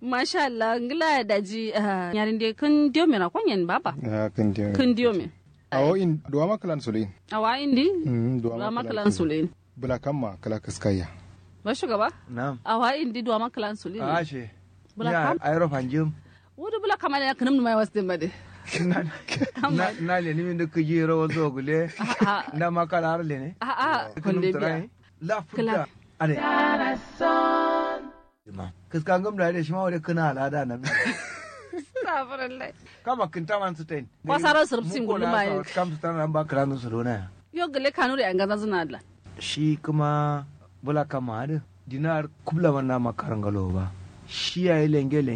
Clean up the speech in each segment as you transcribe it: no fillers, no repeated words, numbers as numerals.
Masha Allah ngila daji yarin de kun dio me na kwanyen baba. Kun dio me. Awo in duwa makalan sulin. Awa indi? Duwa makalan sulin. Bula kamma kala kaskaya. Ba shugaba? Na'am. Awa indi duwa makalan sulin. Ashe. Bula Ya kam? ayro fanjum. Wudu bula kama da kanum mai wasu din bade. Na le ni min da kuji rawal zo gule. Na makala har le ne. Konde biya. La fuda. Ade. Kaska ngam da shi ma wada kana al'ada na. Astaghfirullah. Kama kinta man su tain. Kwasaro surfsin gulu mai. Kam su tan ba kran su rona. Yo gele kanu da yanga zuna Allah. Shi kuma bula kama da dinar kubla manna makarangalo ba. Shi ya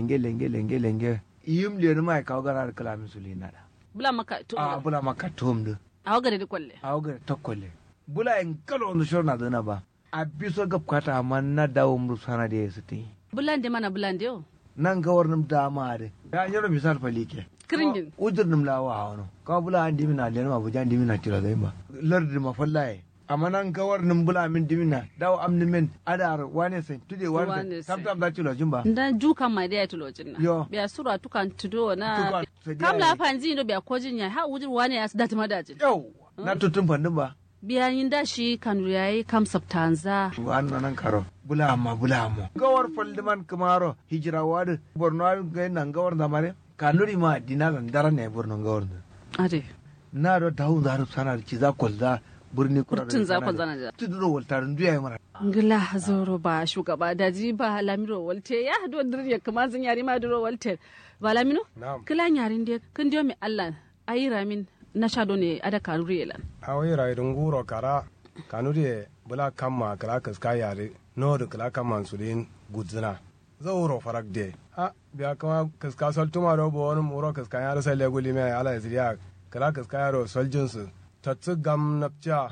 lenge. Iyum le mai kawo garar kalamin su lina da. Bula maka to. Bula maka tom da. Awa gare da kwalle. Awo ga tokkolle. Bula en kalo on shorna dana ba. Abiso gab kata manna dawo mu sana da yesu tin. Bulande mana bulande yo. Nan ga warnum dama de. Ya nyoro misal falike. Kringin. Udurnum lawa hawno. Ka bula andi mina le ma bujan dimina tira dai ba. Lardi ma fallaye. Amma nan ga warnum bula min dimina dawo amni men adar wane sai tude warde. Tamtam da tilo jumba. Nda jukan mai da ya tilo jinna. Yo. Biya sura tukan tudo na. Kam la fanzi no biya kojin ya ha wujir wane ya dati madajin. Yau. Na tutun fandin ba. Biya yin da shi kanu yayi kam sabtanza. Wannan nan karo. Bula amma. Gawar faldiman kamaro hijira wadu Borno ga nan gawar da mare. Kanuri ma dinaran dara ne Borno gawar da. Ade. Na do tahu zaru sanar ci za kolza burni kura. Kurtun za kolza na ja. Tuduro waltarin duya mara. Ngila zoro ba shugaba daji ba lamiro walte ya do dirya kuma zan yari ma duro walte. Ba lamino? Kila yarin de kun dio mi Allah ayi ramin na shado ne ada kanuri elan. Awai raidun guro kara kanuri bula kamma kala kaska yare no da kala kamma sulin gudzina. Zauro farak de. Biya kama kaska soltuma do bo wani muro kaska yare sai leguli mai ala ziriya kala kaska yaro soljinsu. Tatsu gam napcha.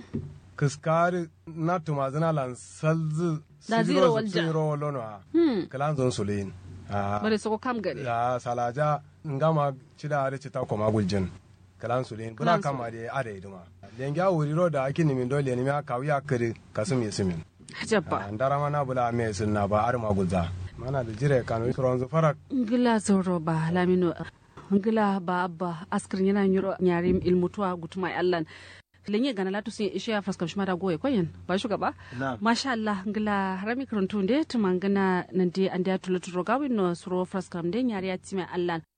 Kaskari na tumazina lan salzu. Da zero walja. Zero lono ha. Kala zon sulin. Bari soko kam gari. Ya salaja ngama cida are cita koma guljin. Kalan sulin bula kama de ade iduma. Lenga wuriro da akini min dole ne ma kawiya kare kasum yesimin. Hajabba. Ndara mana bula me sunna ba ar magulza. Mana da jire kanu suronzu farak. Ngila zoro ba lamino. Ngila ba abba askrin yana nyuro nyarim ilmutuwa gutuma allan. Lenye gana latu sin ishiya faskam shmada goye koyen ba shugaba. Masha Allah ngila harami karuntu nde tumangana nandi andi atulatu rogawin no suro faskam de nyari atime allan.